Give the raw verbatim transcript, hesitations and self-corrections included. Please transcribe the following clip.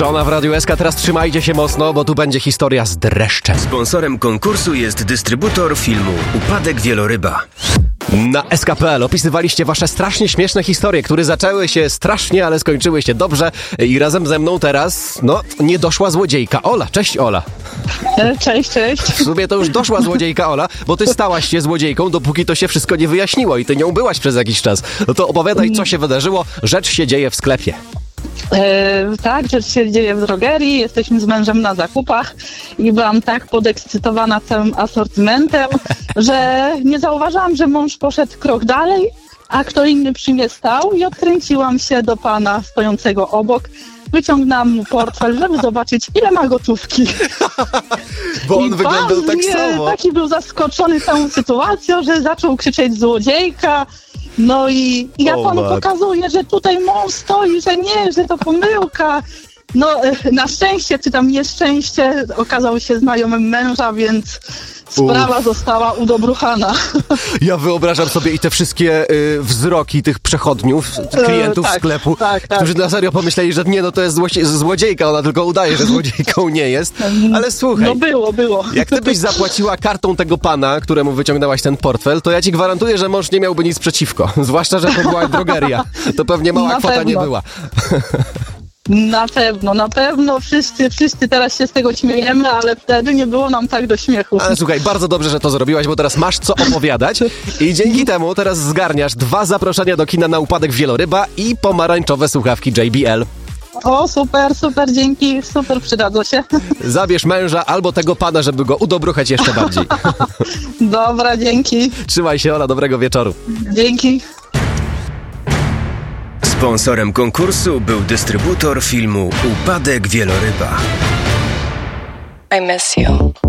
Szona w Radiu S K. Teraz trzymajcie się mocno, bo tu będzie historia z dreszczem. Sponsorem konkursu jest dystrybutor filmu Upadek Wieloryba. Na S K kropka P L opisywaliście wasze strasznie śmieszne historie, które zaczęły się strasznie, ale skończyły się dobrze. I razem ze mną teraz, no, niedoszła złodziejka Ola. Cześć, Ola. Cześć, cześć. W sumie to już doszła złodziejka Ola, bo ty stałaś się złodziejką, dopóki to się wszystko nie wyjaśniło i ty nią byłaś przez jakiś czas. No to opowiadaj, co się wydarzyło. Rzecz się dzieje w sklepie. E, tak, rzecz się dzieje w drogerii, jesteśmy z mężem na zakupach i byłam tak podekscytowana całym asortymentem, że nie zauważyłam, że mąż poszedł krok dalej, a kto inny przy mnie stał i odkręciłam się do pana stojącego obok. Wyciągnęłam mu portfel, żeby zobaczyć, ile ma gotówki. Bo on I wyglądał pan tak mnie samo. Taki był zaskoczony całą sytuacją, że zaczął krzyczeć złodziejka. No i ja O, panu matko. pokazuję, że tutaj mąż stoi, że nie, że to pomyłka. No na szczęście, czy tam nieszczęście, okazał się znajomym męża, więc sprawa Uf. została udobruchana. Ja wyobrażam sobie i te wszystkie y, wzroki tych przechodniów, klientów E, tak, sklepu, tak, tak. którzy na serio pomyśleli, że nie, no to jest złoś- złodziejka, ona tylko udaje, że złodziejką nie jest. Ale słuchaj, No było, było. jak ty byś zapłaciła kartą tego pana, któremu wyciągnęłaś ten portfel, to ja ci gwarantuję, że mąż nie miałby nic przeciwko. Zwłaszcza, że to była drogeria. To pewnie mała Na kwota pewno. nie była. Na pewno, na pewno wszyscy, wszyscy teraz się z tego śmiejemy, ale wtedy nie było nam tak do śmiechu. Ale słuchaj, bardzo dobrze, że to zrobiłaś, bo teraz masz co opowiadać i dzięki temu teraz zgarniasz dwa zaproszenia do kina na Upadek Wieloryba i pomarańczowe słuchawki J B L. O, super, super, dzięki, super, przydadzą się. Zabierz męża albo tego pana, żeby go udobruchać jeszcze bardziej. Dobra, dzięki, Trzymaj się, Ola, dobrego wieczoru. dzięki. Sponsorem konkursu był dystrybutor filmu Upadek Wieloryba. I miss you.